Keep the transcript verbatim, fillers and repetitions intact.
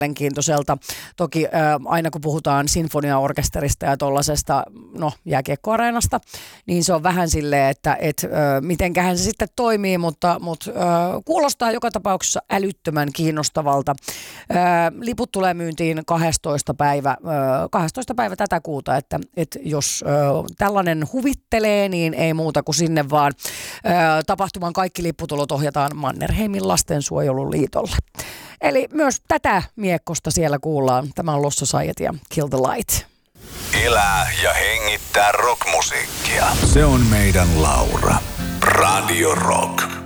mielenkiintoiselta. Toki äh, aina kun puhutaan sinfoniaorkesterista ja tuollaisesta no, jääkiekkoareenasta, niin se on vähän silleen, että et, äh, mitenkähän se sitten toimii, mutta, mutta äh, kuulostaa joka tapauksessa älyttömän kiinnostavalta. Äh, liput tulee myyntiin kahdestoista päivä, äh, kahdestoista päivä tätä kuuta, että et jos äh, tällainen huvittelee, niin ei muuta kuin sinne vaan. Äh, tapahtuman kaikki lipputulot ohjataan Mannerheimin lastensuojeluliitolle. Eli myös tätä miekkosta siellä kuullaan. Tämä on Lost Society ja Kill the Light. Elää ja hengittää rockmusiikkia. Se on meidän Laura. Radio Rock.